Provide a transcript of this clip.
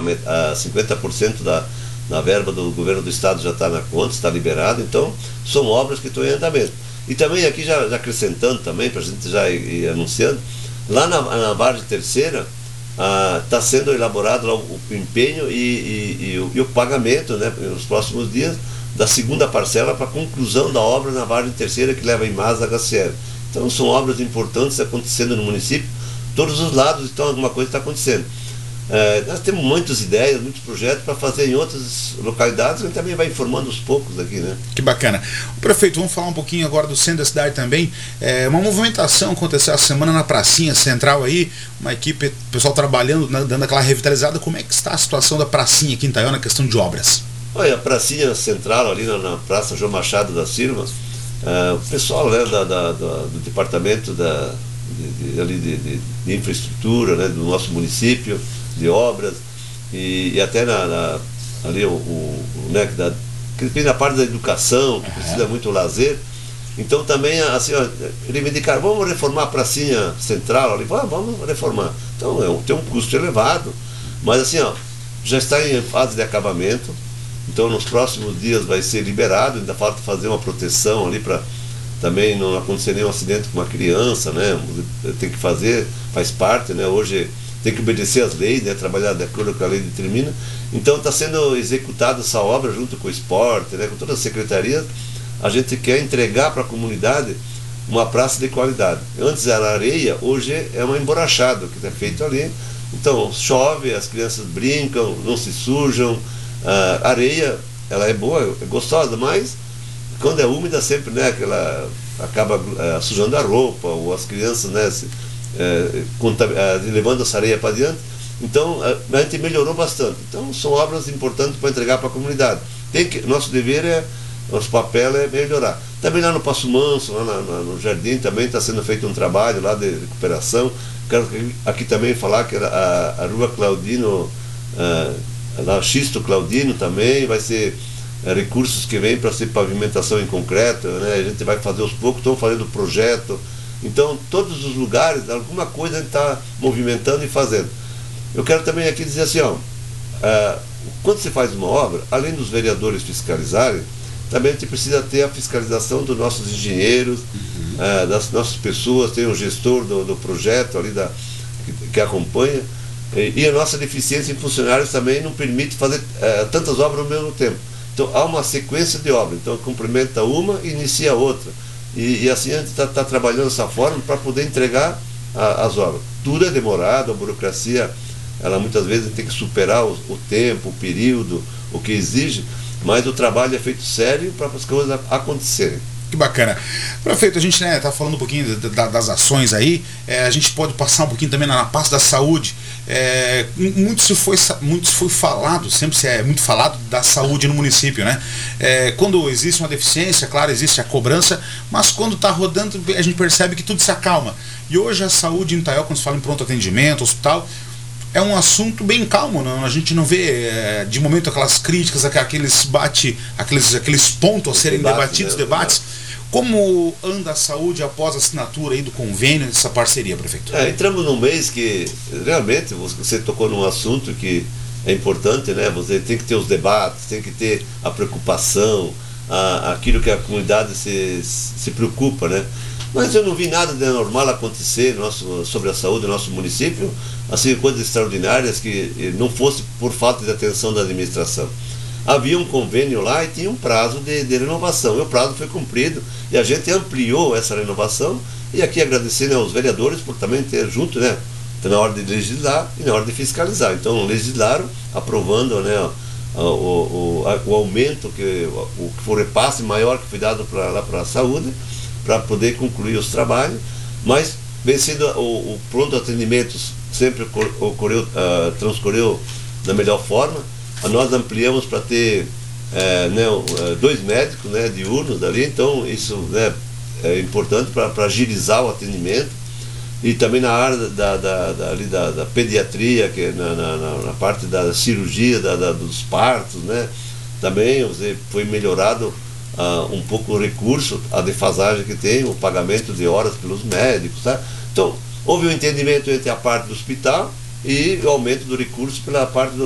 50% da verba do governo do estado já está na conta, está liberado, então são obras que estão em andamento. E também aqui já acrescentando também, para a gente já ir anunciando, lá na Vargem Terceira está sendo elaborado lá o empenho e o pagamento, né, nos próximos dias, da segunda parcela para a conclusão da obra na Vargem Terceira, que leva a Imasa a HCL. Então são obras importantes acontecendo no município, todos os lados, então alguma coisa está acontecendo. Nós temos muitas ideias, muitos projetos para fazer em outras localidades, a gente também vai informando aos poucos aqui, né? Que bacana. Prefeito, vamos falar um pouquinho agora do centro da cidade também. Uma movimentação aconteceu essa semana na pracinha central aí, uma equipe, pessoal trabalhando, né, dando aquela revitalizada. Como é que está a situação da pracinha aqui em Itaió na questão de obras? Olha, a pracinha central ali na Praça João Machado da Silva, o pessoal, né, do departamento de infraestrutura, né, do nosso município, de obras, e até ali né, que tem na parte da educação, que precisa muito lazer. Então também assim, reivindicar, vamos reformar a pracinha central ali, vamos reformar. Então tem um custo elevado, mas assim, já está em fase de acabamento. Então nos próximos dias vai ser liberado, ainda falta fazer uma proteção ali para também não acontecer nenhum acidente com uma criança, né? Tem que fazer, faz parte, né? Hoje tem que obedecer às leis, né? Trabalhar de acordo com a lei determina. Então está sendo executada essa obra junto com o esporte, né? Com todas as secretarias. A gente quer entregar para a comunidade uma praça de qualidade. Antes era areia, hoje é uma emborrachada que está feito ali. Então chove, as crianças brincam, não se sujam. A areia, ela é boa, é gostosa, mas quando é úmida sempre, né, ela acaba sujando a roupa, ou as crianças, né, levando essa areia para diante. Então a gente melhorou bastante. Então são obras importantes para entregar para a comunidade. Nosso dever nosso papel é melhorar. Também lá no Passo Manso, lá no Jardim, também está sendo feito um trabalho lá de recuperação. Quero aqui também falar que a Rua Claudino, lá Xisto Claudino também vai ser recursos que vêm para ser pavimentação em concreto, né? A gente vai fazer aos poucos, estão fazendo projeto. Então todos os lugares, alguma coisa a gente está movimentando e fazendo. Eu quero também aqui dizer assim, quando se faz uma obra, além dos vereadores fiscalizarem, também a gente precisa ter a fiscalização dos nossos engenheiros, das nossas pessoas, tem o gestor do projeto ali que acompanha, e a nossa deficiência em funcionários também não permite fazer tantas obras ao mesmo tempo. Então há uma sequência de obras, então cumprimenta uma e inicia outra, e assim a gente está trabalhando dessa forma para poder entregar as obras. Tudo é demorado, a burocracia, ela muitas vezes tem que superar o tempo, o período, o que exige, mas o trabalho é feito sério para as coisas acontecerem. Que bacana. Prefeito, a gente está falando um pouquinho das ações aí, a gente pode passar um pouquinho também na parte da saúde. Muito se foi falado, sempre é muito falado da saúde no município, né? Quando existe uma deficiência, claro, existe a cobrança, mas quando está rodando, a gente percebe que tudo se acalma. E hoje a saúde em Itaió, quando se fala em pronto atendimento, hospital, é um assunto bem calmo, não? A gente não vê de momento aquelas críticas, aqueles pontos a serem debatidos, debates. Como anda a saúde após a assinatura aí do convênio, dessa parceria, prefeito? Entramos num mês que realmente você tocou num assunto que é importante, né? Você tem que ter os debates, tem que ter a preocupação, aquilo que a comunidade se preocupa, né? Mas eu não vi nada de anormal acontecer sobre a saúde do nosso município, assim, coisas extraordinárias que não fosse por falta de atenção da administração. Havia um convênio lá e tinha um prazo de renovação, e o prazo foi cumprido, e a gente ampliou essa renovação, e aqui agradecendo aos vereadores por também ter junto, né, na hora de legislar e na hora de fiscalizar. Então legislaram, aprovando, né, o aumento, o que foi o repasse maior que foi dado lá para a saúde, para poder concluir os trabalhos, mas vencendo o pronto atendimento sempre transcorreu da melhor forma. Nós ampliamos para ter 2 médicos, né, diurnos ali, então isso, né, é importante para agilizar o atendimento. E também na área da pediatria, que é na parte da cirurgia, dos partos, né, também foi melhorado um pouco o recurso, a defasagem que tem, o pagamento de horas pelos médicos, tá? Então houve um entendimento entre a parte do hospital e o aumento do recurso pela parte